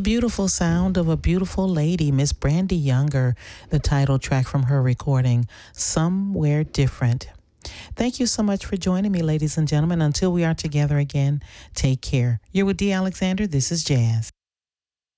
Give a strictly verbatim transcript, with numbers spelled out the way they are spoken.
beautiful sound of a beautiful lady, Miss Brandy Younger, the title track from her recording, Somewhere Different. Thank you so much for joining me, ladies and gentlemen. Until we are together again, take care. You're with Dee Alexander. This is Jazz.